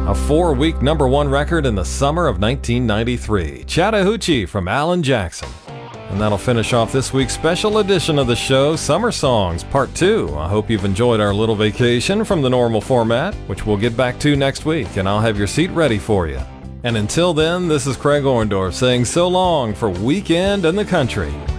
a 4-week #1 record in the summer of 1993, Chattahoochee from Alan Jackson. And that'll finish off this week's special edition of the show, Summer Songs Part 2. I hope you've enjoyed our little vacation from the normal format, which we'll get back to next week, and I'll have your seat ready for you. And until then, this is Craig Orndorff saying so long for Weekend in the Country.